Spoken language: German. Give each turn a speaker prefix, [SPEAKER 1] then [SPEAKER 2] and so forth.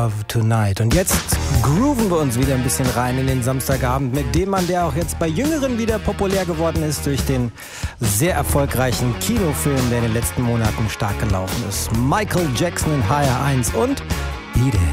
[SPEAKER 1] Love Tonight. Und jetzt grooven wir uns wieder ein bisschen rein in den Samstagabend mit dem Mann, der auch jetzt bei Jüngeren wieder populär geworden ist durch den sehr erfolgreichen Kinofilm, der in den letzten Monaten stark gelaufen ist. Michael Jackson in HR1 und Beat It.